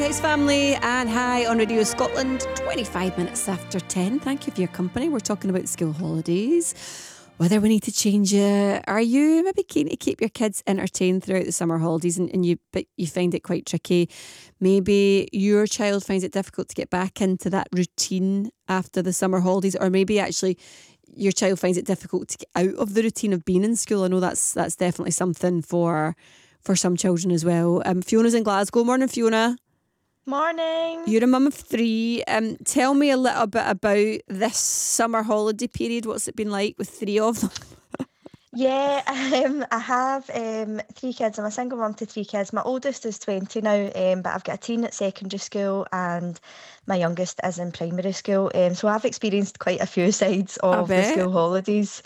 It's family and hi on Radio Scotland, 25 minutes after 10. Thank you for your company. We're talking about school holidays, whether we need to change it. Are you maybe keen to keep your kids entertained throughout the summer holidays but you find it quite tricky? Maybe your child finds it difficult to get back into that routine after the summer holidays, or maybe actually your child finds it difficult to get out of the routine of being in school. I know that's definitely something for some children as well. Fiona's in Glasgow. Morning, Fiona. Morning. You're a mum of three. Tell me a little bit about this summer holiday period. What's it been like with three of them? Yeah, I have three kids. I'm a single mum to three kids. My oldest is 20 now, but I've got a teen at secondary school and my youngest is in primary school. So I've experienced quite a few sides of the bet. school holidays.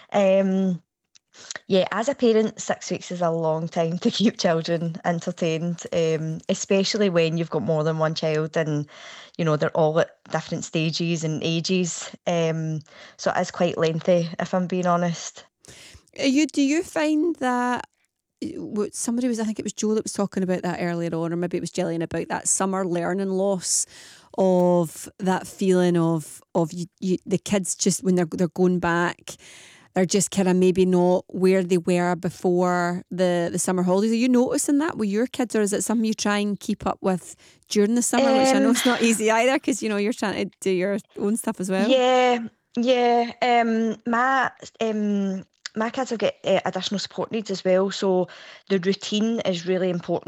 Yeah, as a parent, 6 weeks is a long time to keep children entertained, especially when you've got more than one child and, they're all at different stages and ages. So it is quite lengthy, if I'm being honest. Do you find that somebody I think it was Joe that was talking about that earlier on, or maybe it was Gillian, about that summer learning loss of that feeling of the kids just when they're going back. They're just kind of maybe not where they were before the summer holidays. Are you noticing that with your kids, or is it something you try and keep up with during the summer, which I know it's not easy either because, you're trying to do your own stuff as well? Yeah. My kids have got additional support needs as well, so the routine is really important